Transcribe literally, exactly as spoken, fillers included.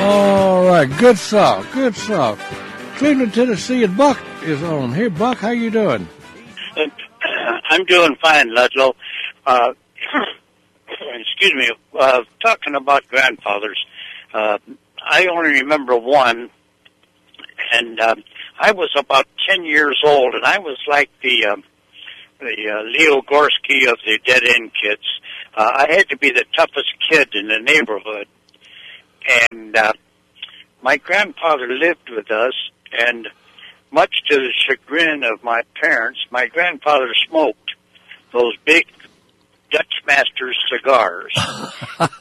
All right, good stuff, good stuff. Cleveland, Tennessee, and Buck is on. Here, Buck, how you doing? I'm doing fine, Ludlow. Uh, excuse me. Uh, talking about grandfathers, uh, I only remember one, and uh, I was about ten years old, and I was like the uh, the uh, Leo Gorski of the Dead End Kids. Uh, I had to be the toughest kid in the neighborhood, and uh, my grandfather lived with us, and much to the chagrin of my parents, my grandfather smoked those big Dutch Masters cigars.